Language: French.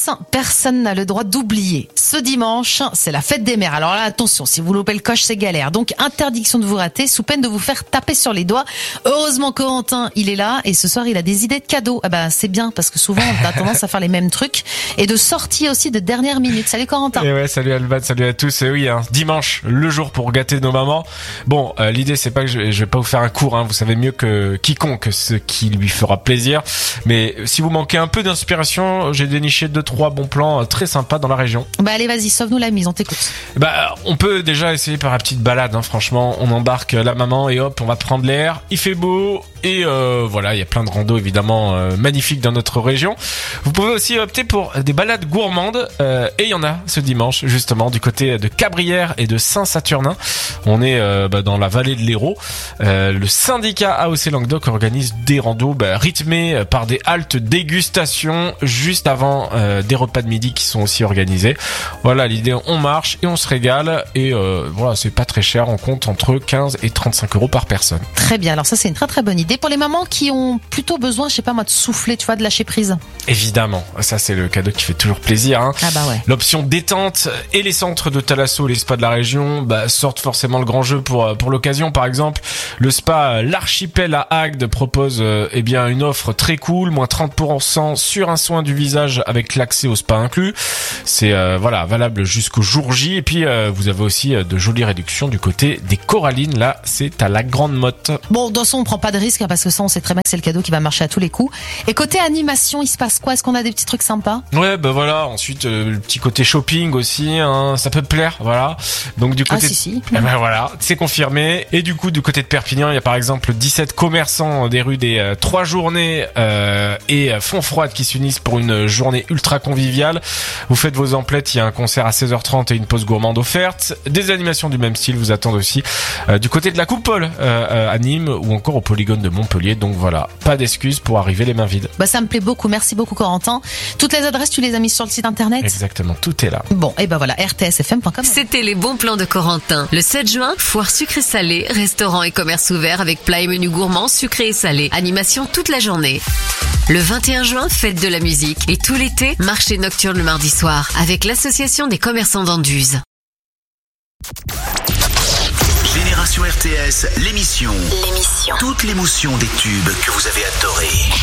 Personne n'a le droit d'oublier. Ce dimanche, c'est la fête des mères. Alors là, attention, si vous loupez le coche, c'est galère. Donc, interdiction de vous rater, sous peine de vous faire taper sur les doigts. Heureusement, Corentin, il est là et ce soir, il a des idées de cadeaux. Ah ben, c'est bien parce que souvent, on a tendance à faire les mêmes trucs et de sorties aussi de dernière minute. Salut Corentin. Et ouais, salut Alban, salut à tous. Et oui, dimanche, le jour pour gâter nos mamans. Bon, l'idée, c'est pas que je vais pas vous faire un cours. Vous savez mieux que quiconque ce qui lui fera plaisir. Mais si vous manquez un peu d'inspiration, j'ai déniché 2-3 bons plans très sympas dans la région. Bah allez, vas-y, sauve-nous la mise, on t'écoute. On peut déjà essayer par la petite balade, franchement. On embarque la maman et hop, on va prendre l'air. Il fait beau et voilà, il y a plein de randos évidemment magnifiques dans notre région. Vous pouvez aussi opter pour des balades gourmandes et il y en a ce dimanche justement du côté de Cabrières et de Saint-Saturnin. On est dans la vallée de l'Hérault. Le syndicat AOC Languedoc organise des randos rythmés par des haltes dégustation juste avant des repas de midi qui sont aussi organisés. Voilà l'idée, on marche et on se régale et voilà, c'est pas très cher, on compte entre 15 et 35 euros par personne. Très bien, alors ça c'est une très très bonne idée pour les mamans qui ont plutôt besoin, je sais pas moi, de souffler, tu vois, de lâcher prise. Évidemment, ça c'est le cadeau qui fait toujours plaisir. Ah bah ouais. L'option détente et les centres de thalasso, les spas de la région sortent forcément le grand jeu pour l'occasion. Par exemple, le spa L'Archipel à Agde propose une offre très cool, moins 30% sur un soin du visage avec l'accès au spa inclus. C'est valable jusqu'au jour J. Et puis vous avez aussi de jolies réductions du côté des Corallines. Là, c'est à la Grande Motte. Bon, dans ça, on prend pas de risque parce que ça, on sait très bien que c'est le cadeau qui va marcher à tous les coups. Et côté animation, il se passe quoi? Est-ce qu'on a des petits trucs sympas? Ouais, voilà. Ensuite, le petit côté shopping aussi, ça peut te plaire, voilà. Donc du côté, si. Voilà, c'est confirmé. Et du coup, du côté de Perpignan, il y a par exemple 17 commerçants des rues des 3 journées et Fond Froide qui s'unissent pour une journée ultra conviviale. Vous faites vos emplettes, il y a un concert à 16h30 et une pause gourmande offerte. Des animations du même style vous attendent aussi du côté de la Coupole à Nîmes ou encore au Polygone de Montpellier. Donc voilà, pas d'excuses pour arriver les mains vides. Ça me plaît beaucoup, merci beaucoup Corentin. Toutes les adresses, tu les as mises sur le site internet? Exactement, tout est là. Bon, et voilà, rtsfm.com. C'était les bons plans de Corentin. Le 7 juin, foire sucré-salé, restaurant et commerce ouvert avec plats et menus gourmands sucrés et salés. Animation toute la journée. Le 21 juin, fête de la musique. Et tout l'été, marché nocturne le mardi soir avec l'association des commerçants d'Anduze. Génération RTS, l'émission. Toute l'émotion des tubes que vous avez adorés.